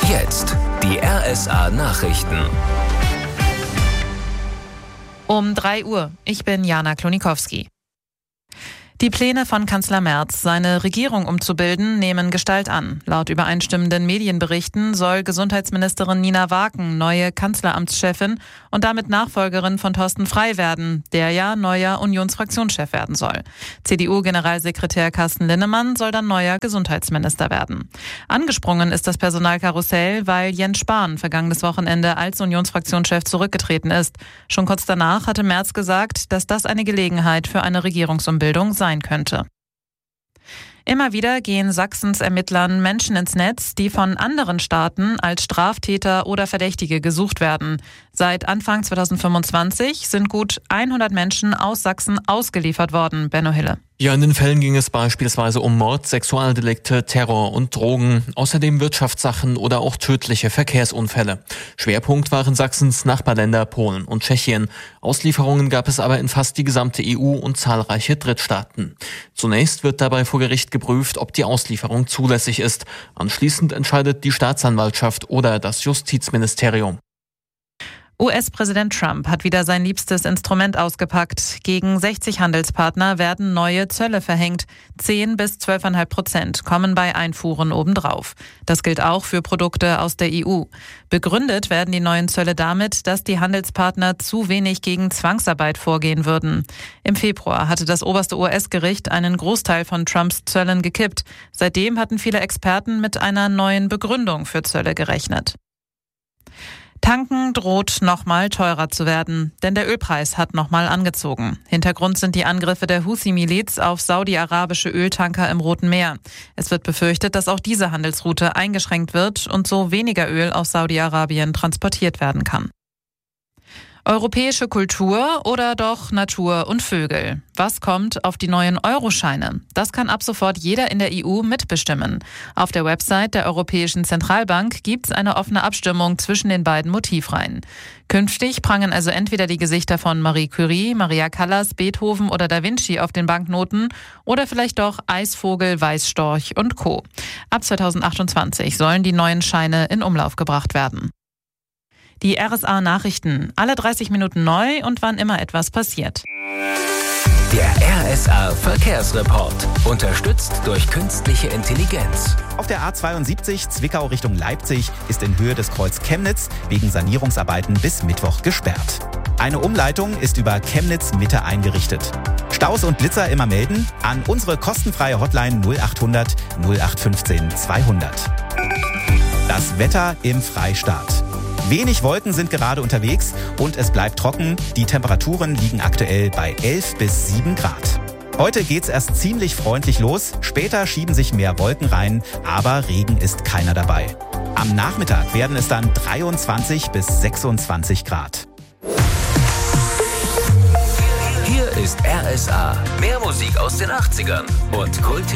Jetzt die RSA-Nachrichten. Um 3 Uhr. Ich bin Jana Klonikowski. Die Pläne von Kanzler Merz, seine Regierung umzubilden, nehmen Gestalt an. Laut übereinstimmenden Medienberichten soll Gesundheitsministerin Nina Waken neue Kanzleramtschefin und damit Nachfolgerin von Thorsten Frey werden, der ja neuer Unionsfraktionschef werden soll. CDU-Generalsekretär Carsten Linnemann soll dann neuer Gesundheitsminister werden. Angesprungen ist das Personalkarussell, weil Jens Spahn vergangenes Wochenende als Unionsfraktionschef zurückgetreten ist. Schon kurz danach hatte Merz gesagt, dass das eine Gelegenheit für eine Regierungsumbildung sein könnte. Immer wieder gehen Sachsens Ermittlern Menschen ins Netz, die von anderen Staaten als Straftäter oder Verdächtige gesucht werden. Seit Anfang 2025 sind gut 100 Menschen aus Sachsen ausgeliefert worden, Benno Hille. Ja, in den Fällen ging es beispielsweise um Mord, Sexualdelikte, Terror und Drogen, außerdem Wirtschaftssachen oder auch tödliche Verkehrsunfälle. Schwerpunkt waren Sachsens Nachbarländer Polen und Tschechien. Auslieferungen gab es aber in fast die gesamte EU und zahlreiche Drittstaaten. Zunächst wird dabei vor Gericht geprüft, ob die Auslieferung zulässig ist. Anschließend entscheidet die Staatsanwaltschaft oder das Justizministerium. US-Präsident Trump hat wieder sein liebstes Instrument ausgepackt. Gegen 60 Handelspartner werden neue Zölle verhängt. 10 bis 12,5% kommen bei Einfuhren obendrauf. Das gilt auch für Produkte aus der EU. Begründet werden die neuen Zölle damit, dass die Handelspartner zu wenig gegen Zwangsarbeit vorgehen würden. Im Februar hatte das oberste US-Gericht einen Großteil von Trumps Zöllen gekippt. Seitdem hatten viele Experten mit einer neuen Begründung für Zölle gerechnet. Tanken droht nochmal teurer zu werden, denn der Ölpreis hat nochmal angezogen. Hintergrund sind die Angriffe der Houthi-Miliz auf saudi-arabische Öltanker im Roten Meer. Es wird befürchtet, dass auch diese Handelsroute eingeschränkt wird und so weniger Öl aus Saudi-Arabien transportiert werden kann. Europäische Kultur oder doch Natur und Vögel? Was kommt auf die neuen Euroscheine? Das kann ab sofort jeder in der EU mitbestimmen. Auf der Website der Europäischen Zentralbank gibt es eine offene Abstimmung zwischen den beiden Motivreihen. Künftig prangen also entweder die Gesichter von Marie Curie, Maria Callas, Beethoven oder Da Vinci auf den Banknoten oder vielleicht doch Eisvogel, Weißstorch und Co. Ab 2028 sollen die neuen Scheine in Umlauf gebracht werden. Die RSA-Nachrichten, alle 30 Minuten neu und wann immer etwas passiert. Der RSA-Verkehrsreport, unterstützt durch künstliche Intelligenz. Auf der A72 Zwickau Richtung Leipzig ist in Höhe des Kreuz Chemnitz wegen Sanierungsarbeiten bis Mittwoch gesperrt. Eine Umleitung ist über Chemnitz Mitte eingerichtet. Staus und Blitzer immer melden an unsere kostenfreie Hotline 0800 0815 200. Das Wetter im Freistaat. Wenig Wolken sind gerade unterwegs und es bleibt trocken. Die Temperaturen liegen aktuell bei 11 bis 7 Grad. Heute geht's erst ziemlich freundlich los. Später schieben sich mehr Wolken rein, aber Regen ist keiner dabei. Am Nachmittag werden es dann 23 bis 26 Grad. Hier ist RSA. Mehr Musik aus den 80ern und Kult